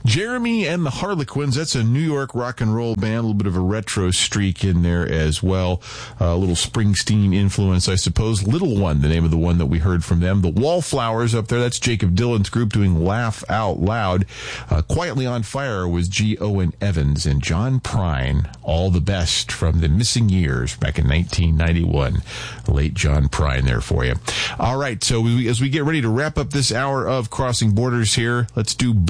Jeremy and the Harlequins, that's a New York rock and roll band, a little bit of a retro streak in there as well. A little Springsteen influence, I suppose. Little One, the name of the one that we heard from them. The Wallflowers up there, that's Jacob Dylan's group doing Laugh Out Loud. Quietly on Fire was G. Owen Evans and John Prine. All the Best from the Missing Years back in 1991. Late John Prine there for you. All right, so as we get ready to wrap up this hour of Crossing Borders here, let's do